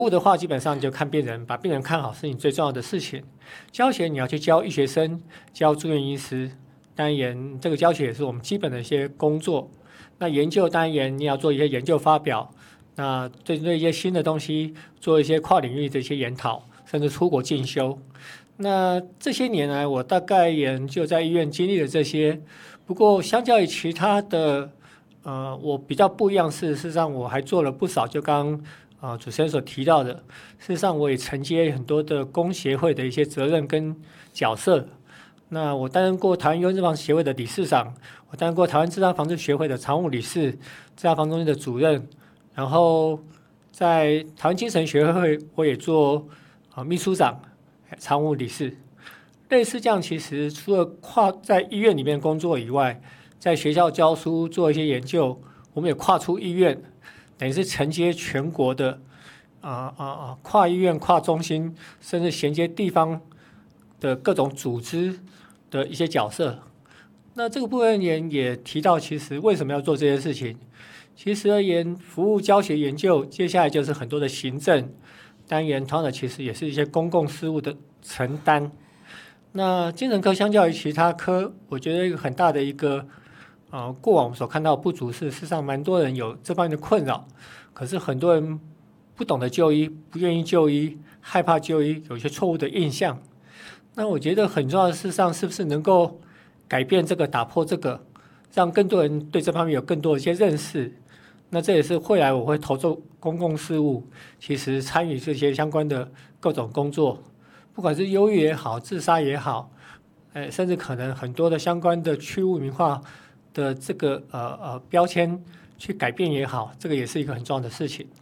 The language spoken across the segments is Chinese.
务的话，基本上就看病人，把病人看好是你最重要的事情。教学你要去教医学生，教住院医师，当然这个教学也是我们基本的一些工作。那研究当然你要做一些研究发表，那针对一些新的东西做一些跨领域的一些研讨，甚至出国进修。那这些年来，我大概也就在医院经历了这些。不过，相较于其他的，我比较不一样是，事实上我还做了不少，就刚主持人所提到的，事实上我也承接很多的工协会的一些责任跟角色。那我担任过台湾忧郁症防治协会的理事长，我担任过台湾自杀防治学会的常务理事，自杀防治中心的主任，然后在台湾精神学会我也做秘书长、常务理事。类似这样，其实除了在医院里面工作以外，在学校教书做一些研究，我们也跨出医院。等于是承接全国的跨医院、跨中心，甚至衔接地方的各种组织的一些角色。那这个部分也提到，其实为什么要做这些事情？其实而言，服务教学研究，接下来就是很多的行政单元，同样的其实也是一些公共事务的承担。那精神科相较于其他科，我觉得一个很大的一个过往我们所看到的不足是，事实上蛮多人有这方面的困扰，可是很多人不懂得就医，不愿意就医，害怕就医，有一些错误的印象。那我觉得很重要的，事实上是不是能够改变这个，打破这个，让更多人对这方面有更多的一些认识。那这也是未来我会投入公共事务，其实参与这些相关的各种工作，不管是忧郁也好，自杀也好，甚至可能很多的相关的去污名化的这个标签去改变也好，这个也是一个很重要的事情。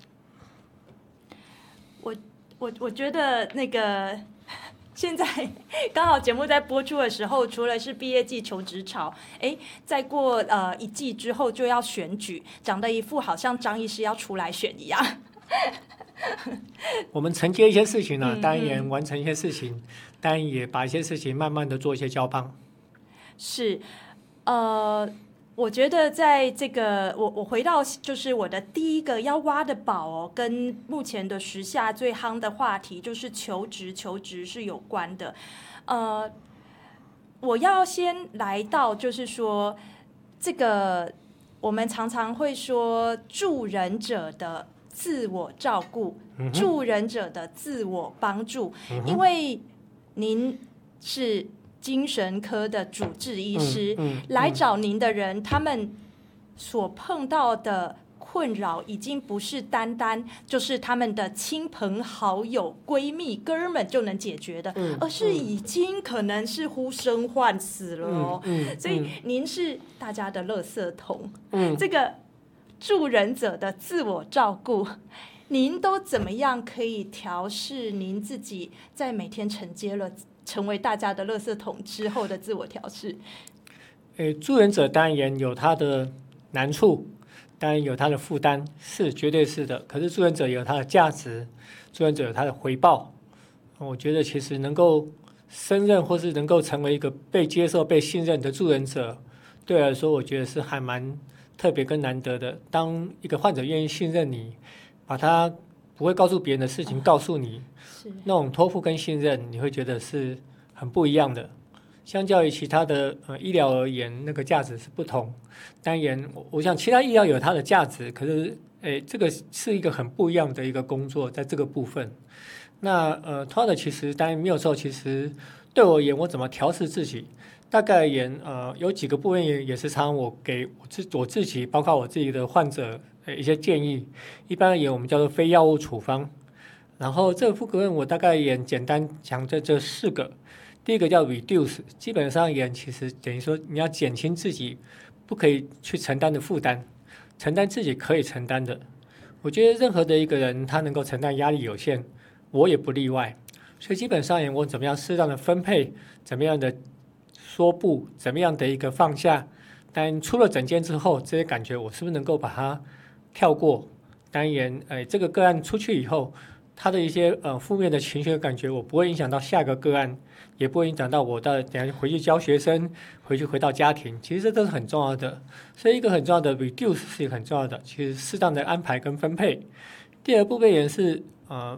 我觉得那个现在刚好节目在播出的时候，除了是毕业季求职潮，再过一季之后就要选举，长得一副好像张医师要出来选一样。 我们承接一些事情呢，当然也完成一些事情，当然也把一些事情慢慢的做一些交棒。 是，我觉得在这个我回到就是我的第一个要挖的宝跟目前的时下最夯的话题就是求职是有关的。我要先来到就是说这个我们常常会说助人者的自我照顾，助人者的自我帮助，因为您是精神科的主治医师，来找您的人，他们所碰到的困扰已经不是单单就是他们的亲朋好友、闺蜜、哥们就能解决的，而是已经可能是呼生唤死了哦。所以您是大家的垃圾桶，这个助人者的自我照顾，您都怎么样可以调试您自己在每天承接了成为大家的垃圾桶之后的自我调试？ 助人者当然有他的难处，当然有他的负担，是绝对是的。可是助人者有他的价值，助人者有他的回报。我觉得其实能够胜任或是能够成为一个被接受、被信任的助人者，对我来说，我觉得是还蛮特别跟难得的。当一个患者愿意信任你，把他不会告诉别人的事情告诉你，那种托付跟信任，你会觉得是很不一样的。相较于其他的医疗而言，那个价值是不同。当然，我想其他医疗有它的价值，可是这个是一个很不一样的一个工作，在这个部分。那同样的，其实当然没有错。其实对我而言，我怎么调试自己？大概而言，有几个部分也是常我给我自己，包括我自己的患者一些建议。一般而言，我们叫做非药物处方。然后这个副格问我大概也简单讲这4个。第一个叫 reduce， 基本上也其实等于说你要减轻自己不可以去承担的负担，承担自己可以承担的。我觉得任何的一个人他能够承担压力有限，我也不例外。所以基本上我怎么样适当的分配，怎么样的说不，怎么样的一个放下。但出了诊间之后，这些感觉我是不是能够把它跳过？当然，这个个案出去以后，他的一些负面的情绪的感觉，我不会影响到下个个案，也不会影响到我等下回去教学生，回到家庭。其实这都是很重要的，所以一个很重要的 reduce 是一个很重要的，其实适当的安排跟分配。第二部分也是